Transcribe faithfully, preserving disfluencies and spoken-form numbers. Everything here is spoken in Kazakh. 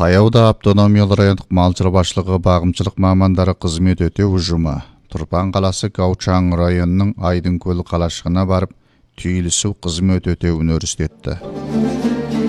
Таяуда автономиялы райондық мал шаруашылығы бағымшылық мамандары қызмет өтеу ұжымы Тұрпан қаласы Гаучан районының Айдынкөл қалашығына барып, түйілісу қызмет өтеуін өрістетті.